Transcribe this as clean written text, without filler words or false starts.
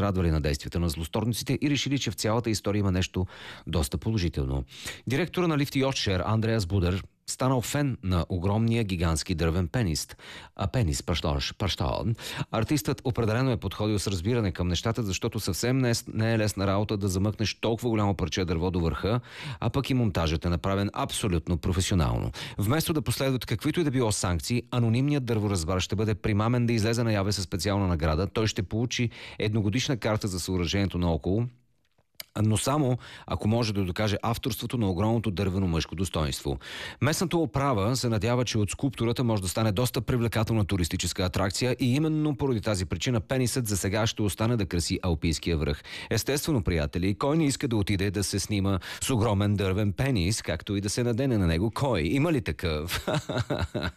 зарадвали на действията на злосторниците и решили, че в цялата история има нещо доста положително. Директора на Лифт Йотшер Андреас Будер станал фен на огромния гигантски дървен пенис. Артистът определено е подходил с разбиране към нещата, защото съвсем не е лесна работа да замъкнеш толкова голямо парче дърво до върха, а пък и монтажът е направен абсолютно професионално. Вместо да последват каквито и да било санкции, анонимният дърворазбар ще бъде примамен да излезе наяве със специална награда. Той ще получи едногодишна карта за съоръжението наоколо, но само ако може да докаже авторството на огромното дървено мъжко достоинство. Местната управа се надява, че от скулптурата може да стане доста привлекателна туристическа атракция и именно поради тази причина пенисът за сега ще остане да краси Алпийския връх. Естествено, приятели, кой не иска да отиде да се снима с огромен дървен пенис, както и да се надене на него? Кой? Има ли такъв?